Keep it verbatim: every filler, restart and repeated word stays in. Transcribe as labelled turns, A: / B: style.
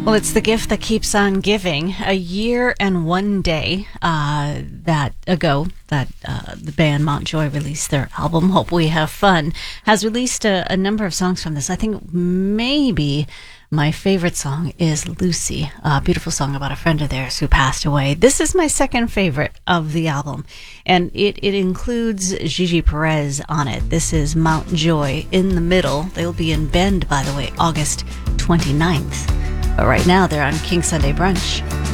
A: Well, it's the gift that keeps on giving. A year and one day uh, that ago that uh, the band Mountjoy released their album, Hope We Have Fun, has released a, a number of songs from this. I think maybe my favorite song is Lucy, a beautiful song about a friend of theirs who passed away. This is my second favorite of the album, and it, it includes Gigi Perez on it. This is Mountjoy in the Middle. They'll be in Bend, by the way, August twenty-ninth. But right now, they're on King Sunday Brunch.